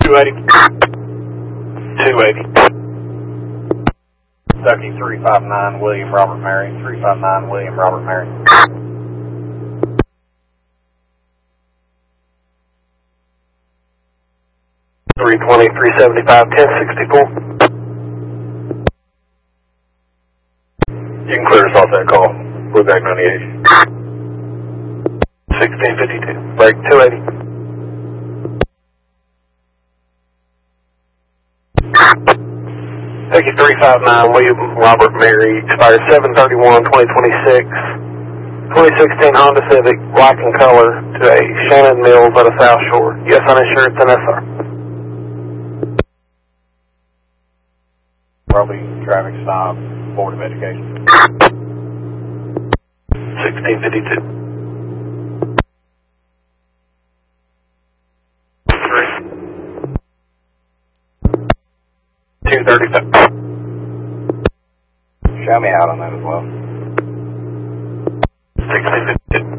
280. 280. Kentucky 359, William Robert Mary. 359, William Robert Mary. 320, 375, 1064. You can clear us off that call. We're back 98. 1652. Break 280. Thank you, 359, William Robert Mary. Expired 7/31/2026. 2016 Honda Civic, black in color, to a Shannon Mills out of South Shore. Yes, uninsured, NSR. Probably traffic stop, Board of Education. 1652. 235. Show me out on that as well. 1652.